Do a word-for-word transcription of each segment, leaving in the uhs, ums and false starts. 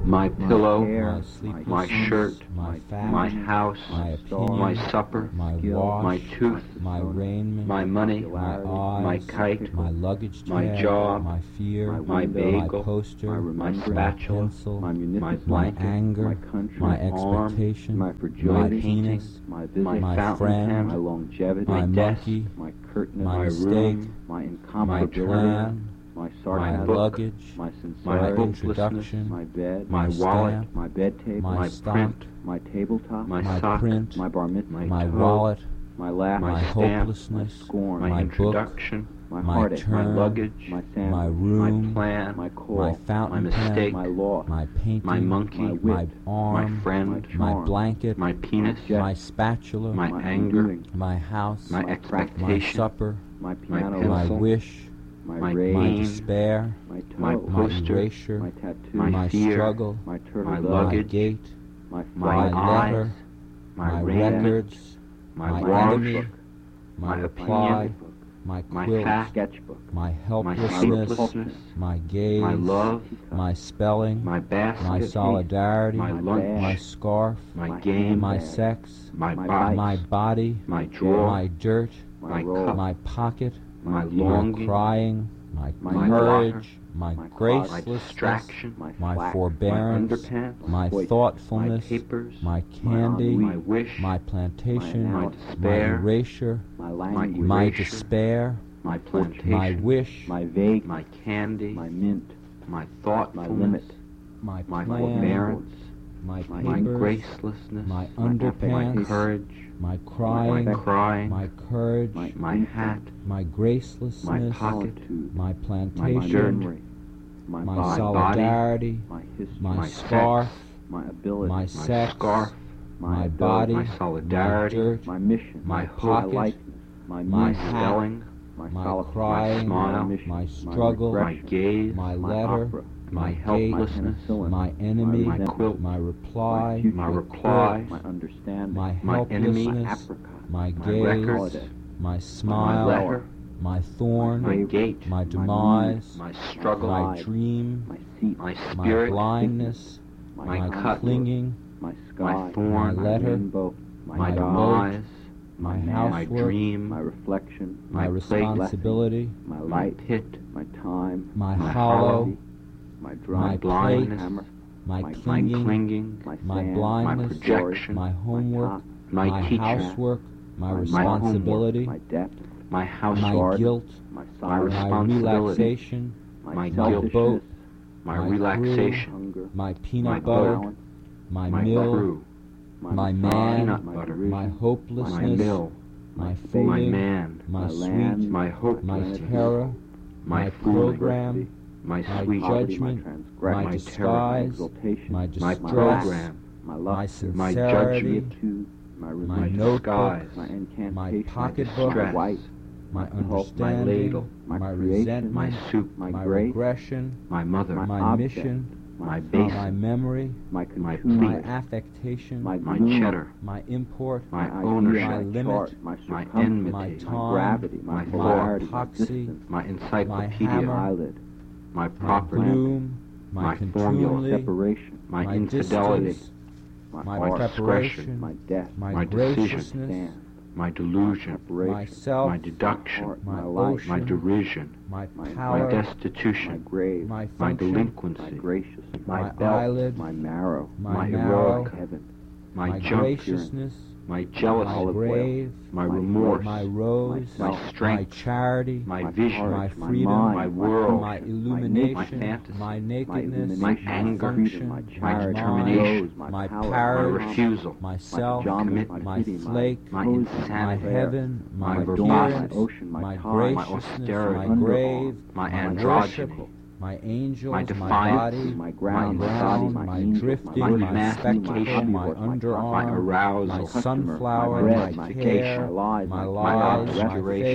my pillow, hair, my sleeplessness, my shirt, my fat, my house, my opinion, my supper, my skill, wash, my tooth, my raiment, my money, my eyes, my kite, my luggage my tag, job, my fear, my my window, bagel, my poster, my my remembrance, spatula, pencil, my my munificence, my blanket, anger, my country, my my arm, expectation, my my fragility, penis, my my visit, my fountain friend, pen, my longevity, my desk, monkey, my curtness, my my mistake, room, my my incomparability, plan, my my sarcasm, book, luggage, my my my sincerity, introduction, my bed, my my wallet, stamp, my bed table, my my stock, print, my tabletop, my my sock, print, my bar mitzvah, my my toe, wallet, my laugh, my my stamp, hopelessness, my scorn, my, my book, introduction, my my heartache, my turn, luggage, my my sandwich, room, my plan, my my call, fountain my pen, mistake, my loss, my painting, my monkey, my my wit, arm, my friend, my my charm, blanket, my penis, jet, my spatula, my my anger, undoing, my house, my my my expectation, supper, my my piano, pencil, my Pencil, wish, my my rage, my pain, despair, my toe, my my poster, erasure, my tattoo, my my fear, struggle, my turtle my dove, my luggage, gate, my my my fly, letter, eyes, my my raiment, records, my my wash, enemy, my my reply, opinion, my my quilt, fact, sketchbook, my my helplessness, sleeplessness, my gaze, my love, my spelling, my basket, my solidarity, my my lunch, bag, my scarf, my my game, my handbag, sex, my my box, my body, my my drawer, my dirt, my my roll, cup, my pocket, my my my longing, crying, my my courage, my my my gracelessness, distraction, my my flax, my forbearance, underpants, my voice, thoughtfulness, my papers, my my candy, ennui, my wish, my plantation, my my my despair, erasure, my my language, my erasure, despair, my plantation, my wish, my vague, my candy, my mint, my my thoughtfulness, limit, my my plan, forbearance, my my my papers, gracelessness, my my underpants, my courage, my my crying, crying, my courage, my my hat, my my gracelessness, pocket, solitude, my my plantation, dirt, memory, my, my body, solidarity, my history, my my scarf, sex, my ability, my my sex, scarf, my ability, body, my solidarity, my dirt, my mission, my my pocket, likeness, my my music, hat, spelling, my, my solitude, crying, my, smile, mission, my struggle, my regression, gaze, my my letter, opera, my my gate, helplessness, penicillin, my enemy, my my quilt, my my reply, future, my my reply, my understanding, my my enemy, my helplessness, apricot, my my gaze, records, holiday, my my smile, letter, my thorn, my favorite, gate, my my demise, my struggle, my pride, dream, my seat, my my spirit, blindness, my, my my cut, clinging, my my sky, thorn, my my letter, rainbow, my, my my God, demise, my my my housework, dream, my reflection, my my plate, responsibility, my my light, pit, my time, my my hollow, hollow, my my drum, plate, blindness, hammer, my my my clinging, clinging, my my sand, my blindness, projection, my homework, top, my my teacher, housework, my my responsibility, my depth, my house, my garden, guilt, my my silence, my responsibility, relaxation, my, my my guilt, boat, my my relaxation, hunger, my my peanut boat, butter, balance, my my mill, crew, my massage, man, peanut my butter, derision, my my hopelessness, mill, my my my fooling, man, my my sweet, land, my hope, my serenity, terror, my my fooling, program, my my sweet, poverty, judgment, my my transgression, my disguise, exaltation, my my distress, program, my my lust, my sincerity, judgment, my my religion, notebook, disguise, my incantation, my my pocketbook, stress, white, my my pulp, understanding, ladle, my my creation, resentment, my soup, my my grace, regression, my mother, my my object, mission, my self, basin, my memory, my my consumer, my plate, affectation, my my glue, cheddar, my import, my my ownership, idea, my my limit, chart, my my circumference, enmity, my my time, gravity, my my polarity, my epoxy, distance, my my encyclopedia, hammer, eyelid, my my property, bloom, my my formula, contumely, separation, my my infidelity, distance, my, my art, preparation, my death, my my decision, graciousness, stand, my my delusion, preparation, myself, my deduction, heart, my my life, ocean, my derision, my my my power, my destitution, grave, my my function, my delinquency, gracious, my my belt, eyelid, my marrow, my my marrow, heroic, heaven, my my junk, graciousness, my my jealousy, grave, my my remorse, my rose, my myself, strength, my charity, my my vision, courage, my my freedom, mind, my my world, my function, illumination, my fantasy, my my nakedness, my illumination, anger, freedom, function, my my charity, determination, rose, my, my power, my parrot, refusal, my my self, pajamas, commitment, my my city, flake, my cozy, my insanity, heaven, my my my dawn, my appearance, ocean, my my tide, my graciousness, austerity, my underarm, grave, my my androgyny, worship, my angels, my my defiance, body, my my ground, my, ground, body, my angels, drifting, my, my worship, spectacle, hobby my horse, my underarm, my customer, arousal, my customer, sunflower, my bread, my my care, cake, my lies, my my lies, chaos, my faith, obscuration,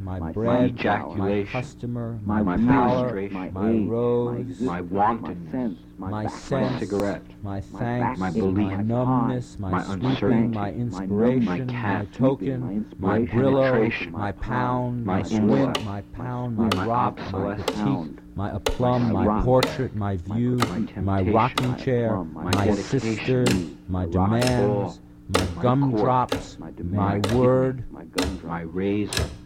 my my bread, ejaculation, my customer, my my views, power, frustration, my my age, rose, my existence, my wantonness, my sense, my, my back- sense, cigarette, my my thanks, back ache, my my numbness, my, my sleeping, uncertainty, my my inspiration, numbness, my, my token, my my inspiration, Brillo, penetration, my pound, my my squint, insight, my my pound, my squint, my rock, my obsolescence, petite, my aplomb, my my rock, portrait, my view, my my temptation, rocking my chair, aplomb, my my dedication, sisters, my my rock, demands, my my court, gumdrops, my my demand, word, my gumdrop, my razor,